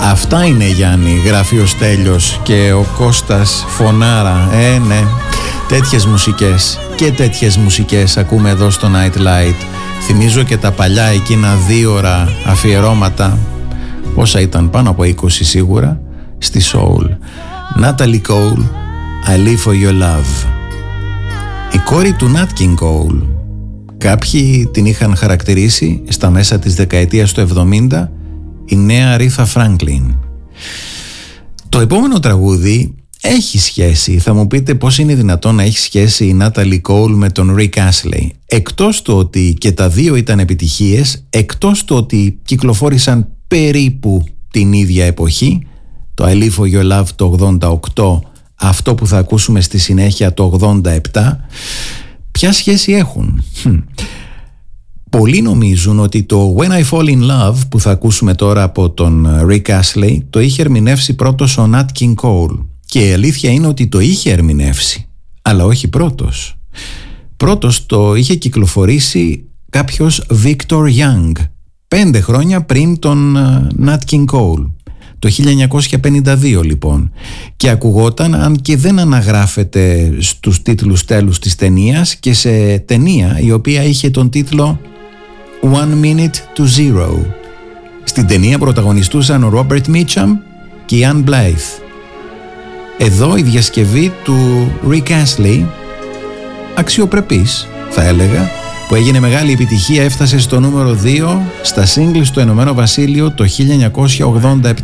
Αυτά είναι, Γιάννη, γράφει ο Στέλιος και ο Κώστας Φωνάρα. Ναι, τέτοιες μουσικές και τέτοιες μουσικές ακούμε εδώ στο Night Light. Θυμίζω και τα παλιά εκείνα 2 ώρα αφιερώματα, πόσα ήταν, πάνω από 20 σίγουρα, στη Soul. Natalie Cole, I Live For Your Love. Η κόρη του Nat King Cole, κάποιοι την είχαν χαρακτηρίσει στα μέσα της δεκαετίας του 70 η νέα Aretha Franklin. Το επόμενο τραγούδι έχει σχέση. Θα μου πείτε πώς είναι δυνατόν να έχει σχέση η Natalie Cole με τον Rick Astley. Εκτός του ότι και τα δύο ήταν επιτυχίες, εκτός του ότι κυκλοφόρησαν περίπου την ίδια εποχή, το I Live For Your Love το 88, αυτό που θα ακούσουμε στη συνέχεια το 87, ποια σχέση έχουν? Πολλοί νομίζουν ότι το When I Fall In Love που θα ακούσουμε τώρα από τον Rick Astley το είχε ερμηνεύσει πρώτος ο Nat King Cole, και η αλήθεια είναι ότι το είχε ερμηνεύσει, αλλά όχι πρώτος. Πρώτος το είχε κυκλοφορήσει κάποιος Victor Young 5 χρόνια πριν τον Nat King Cole, το 1952 λοιπόν, και ακουγόταν, αν και δεν αναγράφεται στους τίτλους τέλους της ταινίας, και σε ταινία η οποία είχε τον τίτλο One Minute to Zero. Στην ταινία πρωταγωνιστούσαν ο Robert Mitchum και η Ann Blyth. Εδώ η διασκευή του Rick Astley, αξιοπρεπής θα έλεγα, που έγινε μεγάλη επιτυχία, έφτασε στο νούμερο 2 στα singles στο Ηνωμένο Βασίλειο το 1987.